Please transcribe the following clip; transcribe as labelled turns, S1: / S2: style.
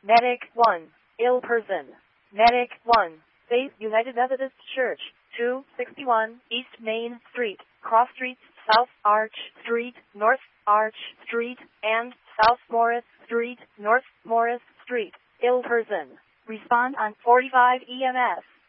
S1: Medic 1. Ill person. Medic 1. Faith United Methodist Church, 261 East Main Street, Cross Streets, South Arch Street, North Arch Street, and South Morris Street, North Morris Street. Ill person. Respond on 45 EMS.